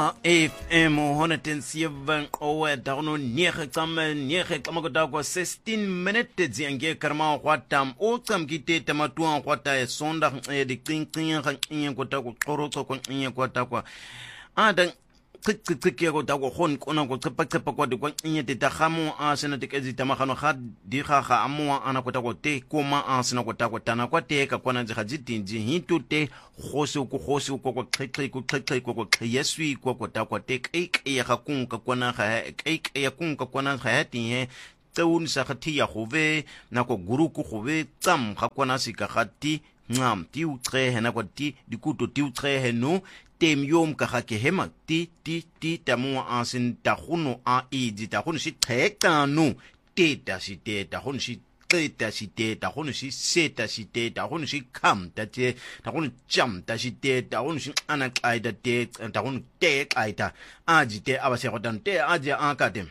FM 107 owe dagno niege kama kodagwa 16 minutes ziange karma kwatam o tsam kite tamatuan kwata e sonda de kling kodagwa qoroto ko kodagwa adan tsikike kodagwa khon kona ko tsepa kwa de kwa te tagamo a sena te kezi tamagano ga di ga amo ana kodagwa te koma a sena kodagwa tana kwa te ka kwana ga jitinji hinto te khoso ko tlhekle ko yeswi ko kodagwa te ke ya ga kunka kwana ga ke ya kunka kwana ga ti tseun sa khati ya gove na ko guru ko gove tsam ga kwana sika gati ngam ti utre na ko ti dikuto ti utre no tem yom ka ga ke hema ti tamo asin ta khuno a idi ta khuno si thekta no teta si teta khuno si teta si teta khuno si seta si teta khuno si kham ta te ta khuno jam ta si teta khuno si ana qaida te ta khuno te qaida aji te abase go dan te aji akate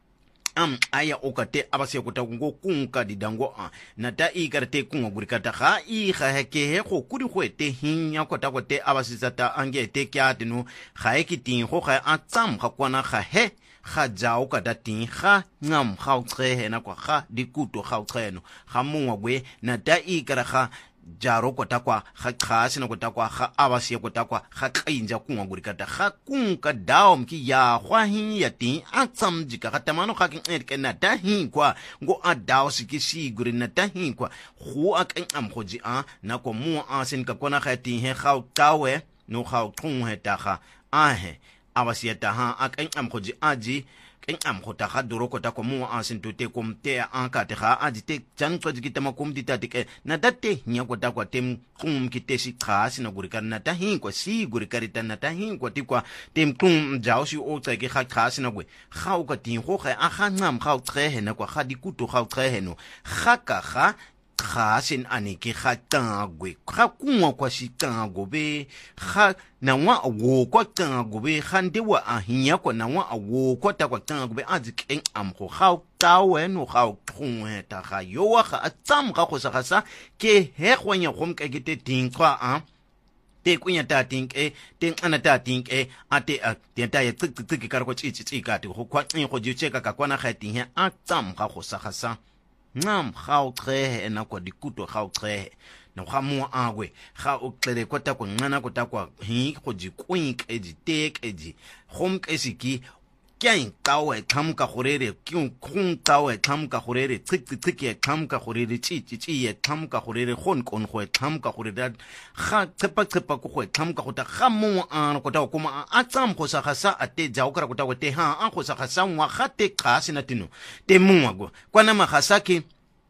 aya okate abase ko ta ngo kunka didango na ta ikarte kunga gurikata ga I ga heke he go kudi go ete hinya ko ta gote abase ta ange te kya tinu ga ekiting go ga a tsam ga kwana ga he ga jao ka dating ga ngam ga utre na kwa ga dikuto ga utreno ga mongwa gwe na ta ikara ga jaro kota kwa ga khasi na kota kwa ga abase kota kwa ga kainja kunga gurikata ga kunka dawo mki ya kwa hin ya tin atsam jika ga tamano ga ke na ta hin kwa ngo adawo sikisi guri na ta hin kwa hu akan am khoji na ko mu asin ka kona ga tin he ga tawe no ga thung he ta ga he abase ta ha akan am khoji aji ken am khota ga duro kota ko mu asin to te kom te ka te ga aji te chan ko jiki tama kom dita te na datte nya kota ko tem kum kite si khasi na guri kan na ta hin ko si guri karita na ta hin ko ti kwa tem kum jao si o tse ke ga khasi na gwe ga o ka tin go ga a ga ngam ga o tre he na kwa ga dikuto ga o tre he no ga ka ga khasin anike ga tangwe ga kunwa kwa si tango be ga na wa wo kwa tango be khande wa ahinya kwa na wa wo kwa ta kwa tango be azike am go ga tawe no ga thungwe ta ga yo wa ga tsam ga go sa ga sa ke he gwanya gom ka ke te tingwa te kunya ta ting ting ana ta ting ate te ta ye tsik ka go tsi ka te go kwa go je cheka ka kwana ga ting a tsam ga go sa ga sa ngam ga o tre na kwa dikuto ga o tre no ga mo agwe ga o tlere kota ko ngana kota kwa hi go ji kwink e di tek e di gom ke siki kyan tawe tham ka gorere kyun khung tawe tham ka gorere tsik ye tham ka gorere chi ye tham ka gorere gon kon go tham ka gorere ga tsepa ko go tham ka go ta ga mo kota ko ma a tsam go sa ga sa ate ja o kra kota go te ha a go sa ga sa wa ga te ka sina tino te mo go kwana ma ga sa ke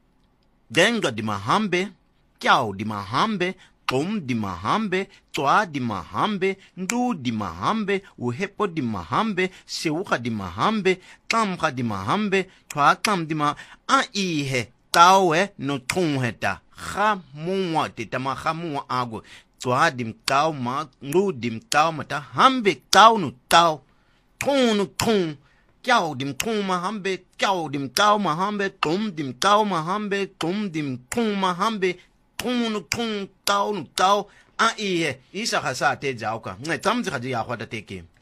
denga di mahambe kyao di mahambe tom di mahambe toa di mahambe ndu di mahambe uhepo di mahambe seuka di mahambe tamka di mahambe toa tam di ma a ihe tawe no tungheta ga mwa te tama ga mwa ago toa di mtao ma ndu di mtao mata hambe tao no tao tong kyao dim tung mahambe kyao dim tao mahambe tom dim tao mahambe tom dim tung mahambe tung tao no tao a ie isa ga sa te jao ka ngai tam ji ga ya hwa da te ke